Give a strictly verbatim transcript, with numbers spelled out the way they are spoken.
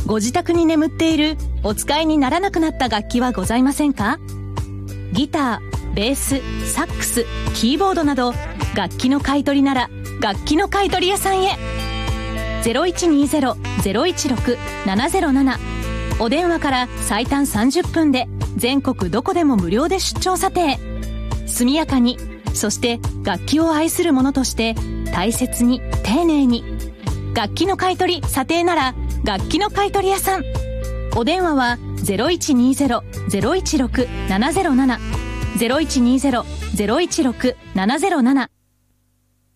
ご自宅に眠っているお使いにならなくなった楽器はございませんか？ギター、ベース、サックス、キーボードなど楽器の買い取りなら楽器の買い取り屋さんへ。 ゼロいちにゼロ ゼロいちろく ななゼロなな お電話から最短さんじゅっぷんで全国どこでも無料で出張査定。速やかに、そして楽器を愛する者として大切に丁寧に。楽器の買い取り査定なら楽器の買い取り屋さん。お電話は ゼロいちにゼロ ゼロいちろく ななゼロなな ゼロいちにゼロ ゼロいちろく ななゼロなな